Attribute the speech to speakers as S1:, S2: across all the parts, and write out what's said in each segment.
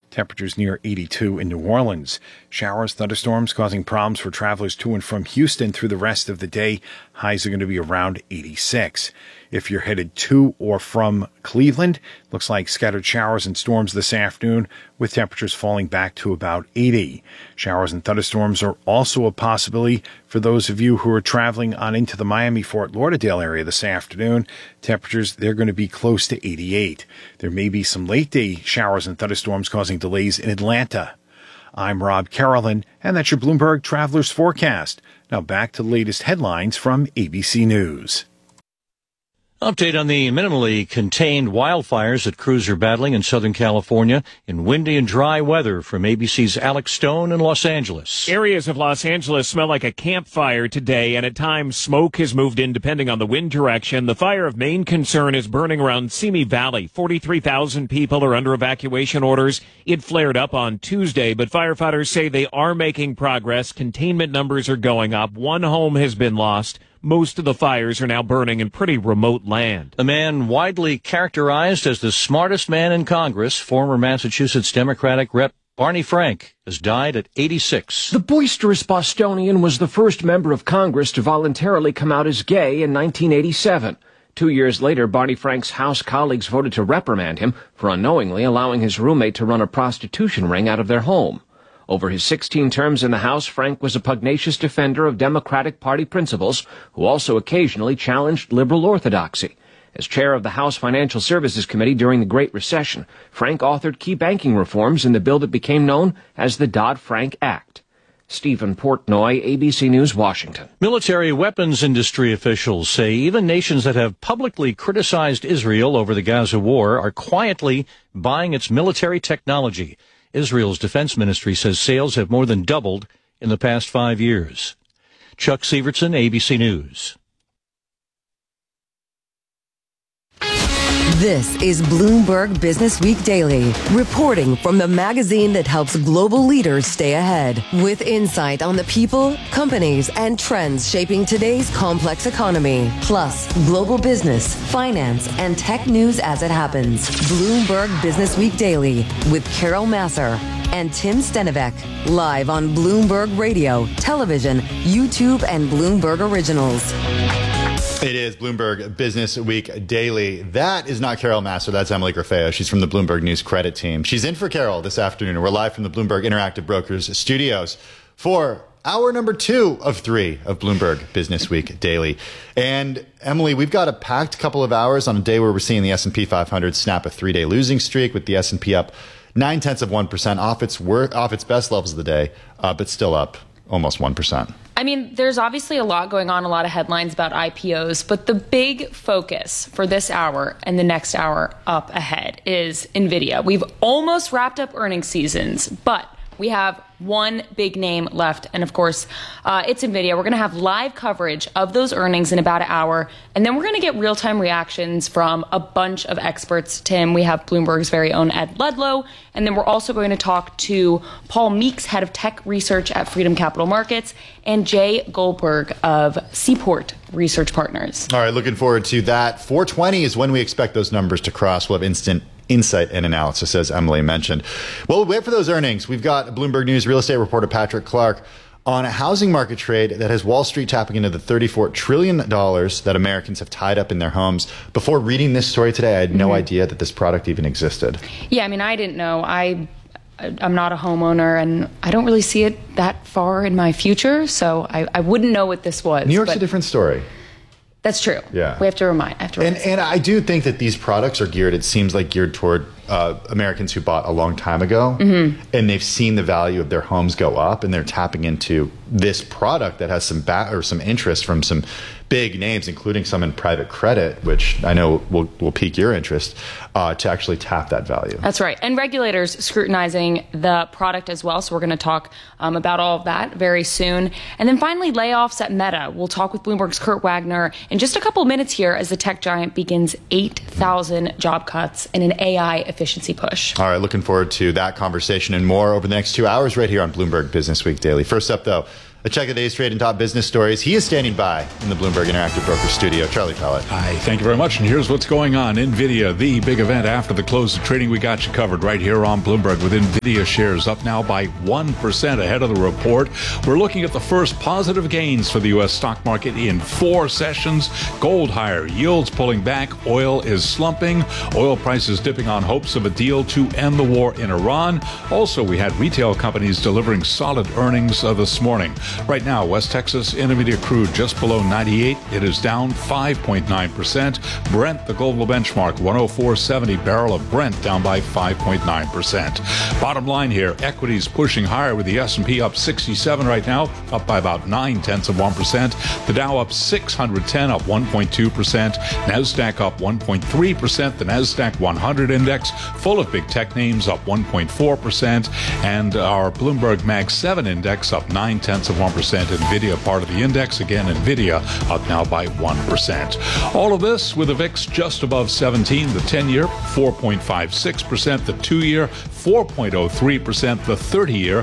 S1: Temperatures near 82 in New Orleans. Showers, thunderstorms causing problems for travelers to and from Houston through the rest of the day. Highs are going to be around 86. If you're headed to or from Cleveland, looks like scattered showers and storms this afternoon with temperatures falling back to about 80. Showers and thunderstorms are also a possibility for those of you who are traveling on into the Miami-Fort Lauderdale area this afternoon. Temperatures, they're going to be close to 88. There may be some late-day showers and thunderstorms causing delays in Atlanta. I'm Rob Carolyn, and that's your Bloomberg Travelers Forecast. Now back to the latest headlines from ABC News.
S2: Update on the minimally contained wildfires that crews are battling in Southern California in windy and dry weather from ABC's Alex Stone in Los Angeles.
S3: Areas of Los Angeles smell like a campfire today, and at times smoke has moved in depending on the wind direction. The fire of main concern is burning around Simi Valley. 43,000 people are under evacuation orders. It flared up on Tuesday, but firefighters say they are making progress. Containment numbers are going up. One home has been lost. Most of the fires are now burning in pretty remote land.
S2: The man widely characterized as the smartest man in Congress, former Massachusetts Democratic Rep. Barney Frank, has died at 86.
S4: The boisterous Bostonian was the first member of Congress to voluntarily come out as gay in 1987. 2 years later, Barney Frank's House colleagues voted to reprimand him for unknowingly allowing his roommate to run a prostitution ring out of their home. Over his 16 terms in the House, Frank was a pugnacious defender of Democratic Party principles, who also occasionally challenged liberal orthodoxy. As chair of the House Financial Services Committee during the Great Recession, Frank authored key banking reforms in the bill that became known as the Dodd-Frank Act. Stephen Portnoy, ABC News, Washington.
S2: Military weapons industry officials say even nations that have publicly criticized Israel over the Gaza war are quietly buying its military technology. Israel's defense ministry says sales have more than doubled in the past 5 years. Chuck Sievertson, ABC News.
S5: This is Bloomberg Business Week Daily, reporting from the magazine that helps global leaders stay ahead, with insight on the people, companies, and trends shaping today's complex economy, plus global business, finance, and tech news as it happens. Bloomberg Business Week Daily with Carol Massar and Tim Stenivek, live on Bloomberg Radio, television, YouTube, and Bloomberg Originals.
S6: It is Bloomberg Business Week Daily. That is not Carol Massar. That's Emily Grafeo. She's from the Bloomberg News Credit Team. She's in for Carol this afternoon. We're live from the Bloomberg Interactive Brokers studios for hour number 2 of 3 of Bloomberg Business Week Daily. And Emily, we've got a packed couple of hours on a day where we're seeing the S&P 500 snap a 3-day losing streak, with the S&P up 0.9% off its best levels of the day, but still up almost 1%.
S7: I mean, there's obviously a lot going on, a lot of headlines about IPOs, but the big focus for this hour and the next hour up ahead is NVIDIA. We've almost wrapped up earnings seasons, but we have one big name left, and of course, it's NVIDIA. We're going to have live coverage of those earnings in about an hour, and then we're going to get real-time reactions from a bunch of experts. Tim, we have Bloomberg's very own Ed Ludlow, and then we're also going to talk to Paul Meeks, head of tech research at Freedom Capital Markets, and Jay Goldberg of Seaport Research Partners.
S6: All right, looking forward to that. 4:20 is when we expect those numbers to cross. We'll have instant insight and analysis, as Emily mentioned. Well, we'll wait for those earnings. We've got Bloomberg News real estate reporter Patrick Clark on a housing market trade that has Wall Street tapping into the $34 trillion that Americans have tied up in their homes. Before reading this story today, I had no idea that this product even existed.
S7: Yeah, I mean, I didn't know. I'm not a homeowner, and I don't really see it that far in my future, so I wouldn't know what this was.
S6: New York's a different story.
S7: That's true.
S6: Yeah.
S7: We have to remind.
S6: And I do think that these products are geared toward Americans who bought a long time ago, and they've seen the value of their homes go up, and they're tapping into this product that has some interest from some big names, including some in private credit, which I know will pique your interest, to actually tap that value.
S7: That's right. And regulators scrutinizing the product as well. So we're going to talk about all of that very soon. And then finally, layoffs at Meta. We'll talk with Bloomberg's Kurt Wagner in just a couple minutes here as the tech giant begins 8,000 job cuts in an AI efficiency push.
S6: All right, looking forward to that conversation and more over the next 2 hours right here on Bloomberg Business Week Daily. First up, though, A check of the day's trade and top business stories. He is standing by in the Bloomberg Interactive Brokers studio. Charlie Pellet.
S8: Hi, thank you very much. And here's what's going on. NVIDIA, the big event after the close of trading. We got you covered right here on Bloomberg with NVIDIA shares up now by 1% ahead of the report. We're looking at the first positive gains for the U.S. stock market in 4 sessions. Gold higher, yields pulling back, oil is slumping, oil prices dipping on hopes of a deal to end the war in Iran. Also, we had retail companies delivering solid earnings this morning. Right now, West Texas Intermediate crude just below 98. It is down 5.9%. Brent, the global benchmark, 104.70 barrel of Brent, down by 5.9%. Bottom line here, equities pushing higher with the S&P up 67 right now, up by about 0.9%. The Dow up 610, up 1.2%. NASDAQ up 1.3%. The NASDAQ 100 index, full of big tech names, up 1.4%. And our Bloomberg Mag 7 index up 0.9%. NVIDIA part of the index. Again, NVIDIA up now by 1%. All of this with the VIX just above 17, the 10-year 4.56%, the 2-year 4.03%, the 30-year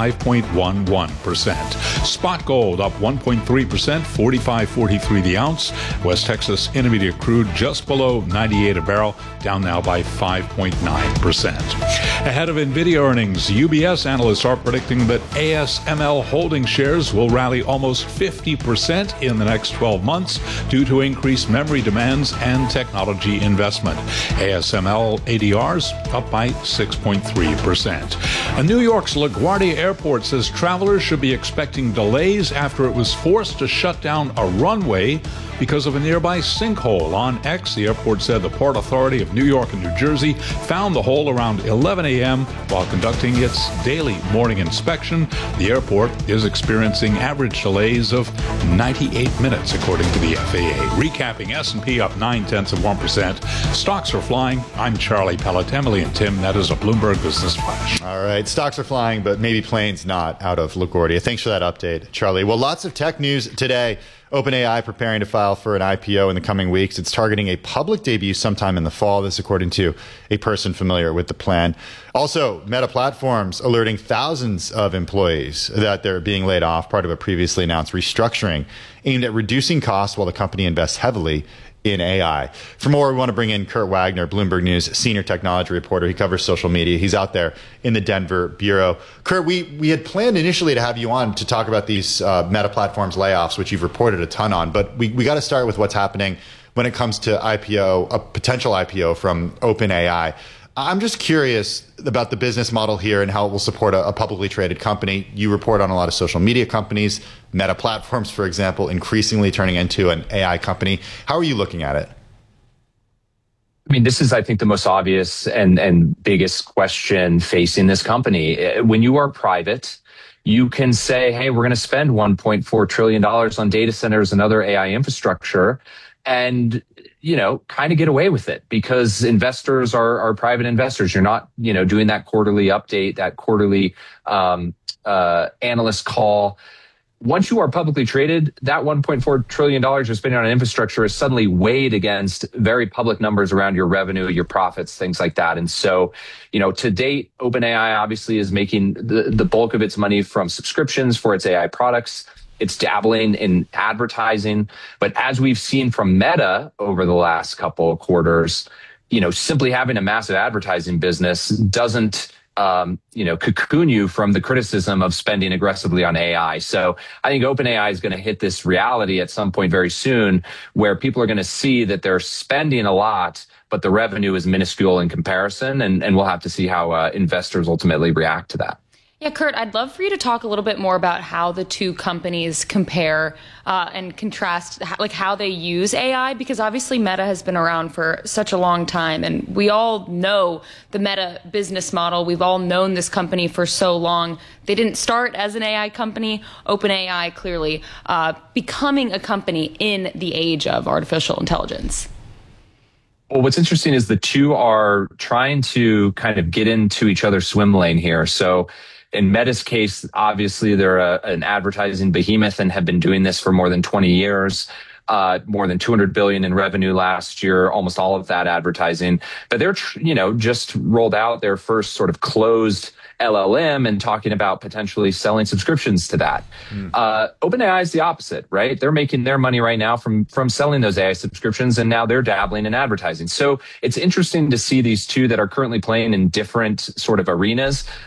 S8: 5.11%. Spot gold up 1.3%, 45.43 the ounce. West Texas Intermediate crude just below 98 a barrel, down now by 5.9%. Ahead of NVIDIA earnings, UBS analysts are predicting that ASML holding shares will rally almost 50% in the next 12 months due to increased memory demands and technology investment. ASML ADRs up by 6.3%. And New York's LaGuardia Airport says travelers should be expecting delays after it was forced to shut down a runway because of a nearby sinkhole. On X, the airport said the Port Authority of New York and New Jersey found the hole around 11 a.m. while conducting its daily morning inspection. The airport is experiencing average delays of 98 minutes, according to the FAA. Recapping, S&P up 0.9%. Stocks are flying. I'm Charlie Pellet. Emily and Tim, that is a Bloomberg Business Flash.
S6: All right, stocks are flying, but maybe planes not out of LaGuardia. Thanks for that update, Charlie. Well, lots of tech news today. OpenAI preparing to file for an IPO in the coming weeks. It's targeting a public debut sometime in the fall. This according to a person familiar with the plan. Also, Meta Platforms alerting thousands of employees that they're being laid off, part of a previously announced restructuring aimed at reducing costs while the company invests heavily in AI. For more, we want to bring in Kurt Wagner, Bloomberg News senior technology reporter. He covers social media. He's out there in the Denver bureau. Kurt, we had planned initially to have you on to talk about these Meta Platforms layoffs, which you've reported a ton on. But we got to start with what's happening when it comes to IPO, a potential IPO from OpenAI. I'm just curious about the business model here and how it will support a publicly traded company. You report on a lot of social media companies, Meta Platforms, for example, increasingly turning into an AI company. How are you looking at it?
S9: I mean, this is, I think, the most obvious and biggest question facing this company. When you are private, you can say, hey, we're going to spend $1.4 trillion on data centers and other AI infrastructure. And kind of get away with it because investors are private investors. You're not, doing that quarterly update, that quarterly analyst call. Once you are publicly traded, that $1.4 trillion you're spending on infrastructure is suddenly weighed against very public numbers around your revenue, your profits, things like that. And so, to date, OpenAI obviously is making the bulk of its money from subscriptions for its AI products. It's dabbling in advertising. But as we've seen from Meta over the last couple of quarters, simply having a massive advertising business doesn't, cocoon you from the criticism of spending aggressively on AI. So I think OpenAI is going to hit this reality at some point very soon where people are going to see that they're spending a lot, but the revenue is minuscule in comparison. And we'll have to see how investors ultimately react to that.
S7: Yeah, Kurt, I'd love for you to talk a little bit more about how the two companies compare and contrast, like how they use AI, because obviously Meta has been around for such a long time, and we all know the Meta business model. We've all known this company for so long. They didn't start as an AI company. OpenAI clearly becoming a company in the age of artificial intelligence.
S9: Well, what's interesting is the two are trying to kind of get into each other's swim lane here. So in Meta's case, obviously, they're an advertising behemoth and have been doing this for more than 20 years. more than $200 billion in revenue last year, almost all of that advertising. But they're, just rolled out their first sort of closed LLM and talking about potentially selling subscriptions to that. OpenAI is the opposite, right? They're making their money right now from selling those AI subscriptions, and now they're dabbling in advertising. So it's interesting to see these two that are currently playing in different sort of arenas